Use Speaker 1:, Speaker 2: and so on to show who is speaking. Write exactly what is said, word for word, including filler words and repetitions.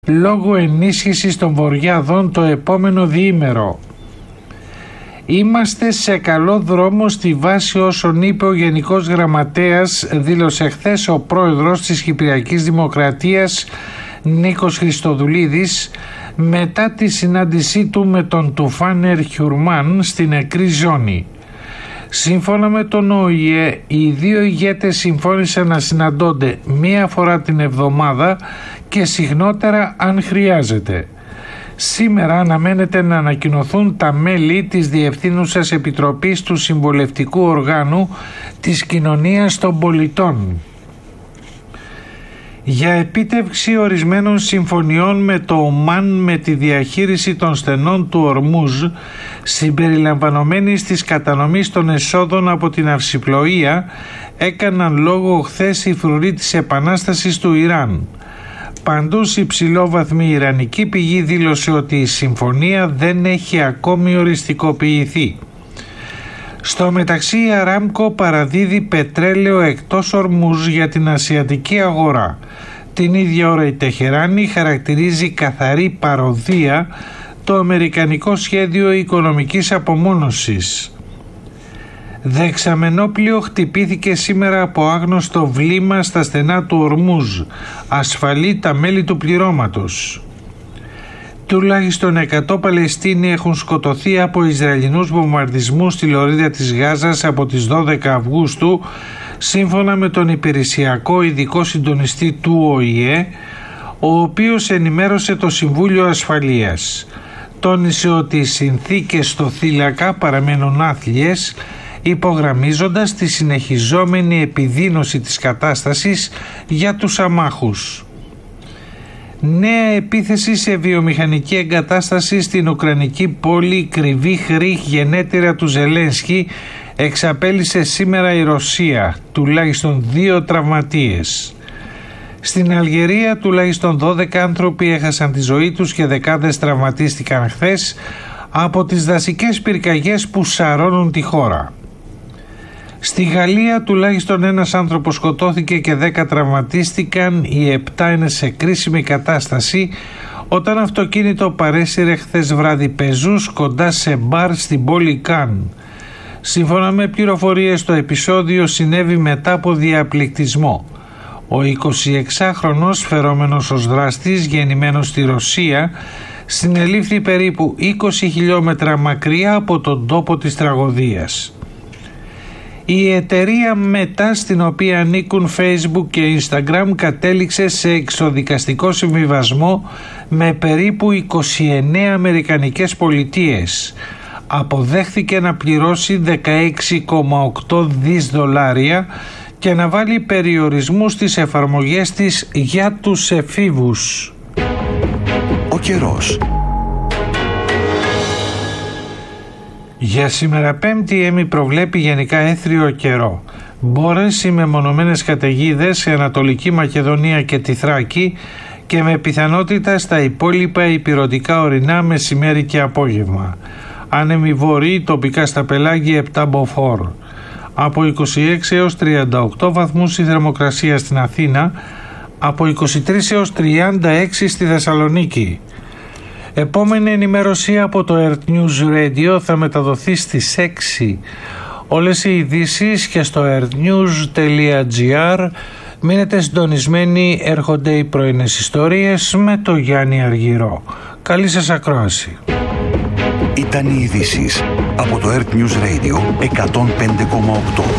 Speaker 1: λόγω ενίσχυσης των βορειάδων το επόμενο διήμερο. Είμαστε σε καλό δρόμο στη βάση όσων είπε ο Γενικός Γραμματέας, δήλωσε χθες ο πρόεδρος της Κυπριακής Δημοκρατίας Νίκος Χριστοδουλίδης μετά τη συνάντησή του με τον Τουφάνερ Χιουρμάν στην νεκρή ζώνη. Σύμφωνα με τον Ο Η Ε, οι δύο ηγέτες συμφώνησαν να συναντώνται μία φορά την εβδομάδα και συχνότερα αν χρειάζεται. Σήμερα αναμένεται να ανακοινωθούν τα μέλη της Διευθύνουσας Επιτροπής του Συμβουλευτικού Οργάνου της Κοινωνίας των Πολιτών. Για επίτευξη ορισμένων συμφωνιών με το Ομάν με τη διαχείριση των στενών του Ορμούζ, συμπεριλαμβανομένης της κατανομής των εσόδων από την αυσιπλοεία, έκαναν λόγο χθες οι φρουροί της Επανάστασης του Ιράν. Παντούς υψηλόβαθμη ιρανική πηγή δήλωσε ότι η συμφωνία δεν έχει ακόμη οριστικοποιηθεί. Στο μεταξύ η Αράμκο παραδίδει πετρέλαιο εκτός Ορμούζ για την ασιατική αγορά. Την ίδια ώρα η Τεχεράνη χαρακτηρίζει καθαρή παροδία το αμερικανικό σχέδιο οικονομικής απομόνωσης. Δεξαμενόπλιο χτυπήθηκε σήμερα από άγνωστο βλήμα στα στενά του Ορμούζ. Ασφαλεί τα μέλη του πληρώματος. Τουλάχιστον εκατό Παλαιστίνοι έχουν σκοτωθεί από Ισραηλινούς βομβαρδισμούς στη λωρίδα της Γάζας από τις δώδεκα Αυγούστου, σύμφωνα με τον υπηρεσιακό ειδικό συντονιστή του Ο Η Ε, ο οποίος ενημέρωσε το Συμβούλιο Ασφαλείας. Τόνισε ότι οι συνθήκες στο θύλακα παραμένουν άθλιες, υπογραμμίζοντας τη συνεχιζόμενη επιδείνωση της κατάστασης για τους αμάχους. Νέα επίθεση σε βιομηχανική εγκατάσταση στην ουκρανική πόλη Κρυβή Χρήχ, γενέτειρα του Ζελένσκι, εξαπέλυσε σήμερα η Ρωσία, τουλάχιστον δύο τραυματίες. Στην Αλγερία τουλάχιστον δώδεκα άνθρωποι έχασαν τη ζωή τους και δεκάδες τραυματίστηκαν χθες από τις δασικές πυρκαγιές που σαρώνουν τη χώρα. Στη Γαλλία τουλάχιστον ένας άνθρωπος σκοτώθηκε και δέκα τραυματίστηκαν, οι επτά είναι σε κρίσιμη κατάσταση όταν αυτοκίνητο παρέσυρε χθες βράδυ πεζούς κοντά σε μπαρ στην πόλη Καν. Σύμφωνα με πληροφορίες, το επεισόδιο συνέβη μετά από διαπληκτισμό. Ο εικοσιεξάχρονος, φερόμενος ως δράστης, γεννημένος στη Ρωσία, συνελήφθη περίπου είκοσι χιλιόμετρα μακριά από τον τόπο της τραγωδίας. Η εταιρεία Meta, στην οποία ανήκουν Facebook και Instagram, κατέληξε σε εξοδικαστικό συμβιβασμό με περίπου είκοσι εννέα αμερικανικές πολιτείες. Αποδέχθηκε να πληρώσει δεκαέξι κόμμα οκτώ δισεκατομμύρια δολάρια και να βάλει περιορισμούς στις εφαρμογές της για τους εφήβους.
Speaker 2: Ο καιρός.
Speaker 1: Για σήμερα Πέμπτη η ΕΜΗ προβλέπει γενικά έθριο καιρό. Μπόρες ή μεμονωμένες καταιγίδες σε Ανατολική Μακεδονία και τη Θράκη και με πιθανότητα στα υπόλοιπα ηπειρωτικά ορεινά μεσημέρι και απόγευμα. Άνεμοι βορροί τοπικά στα πελάγια επτά μποφόρ. Από είκοσι έξι έως τριάντα οκτώ βαθμούς η θερμοκρασία στην Αθήνα, από είκοσι τρεις έως τριάντα έξι στη Θεσσαλονίκη. Επόμενη ενημέρωση από το Earth News Radio θα μεταδοθεί στις έξι. Όλες οι ειδήσεις και στο earthnews τελεία gr. Μείνετε συντονισμένοι, έρχονται οι πρωινές ιστορίες με το Γιάννη Αργυρό. Καλή σας ακρόαση.
Speaker 2: Ήταν οι ειδήσεις από το Earth News Radio εκατόν πέντε κόμμα οκτώ.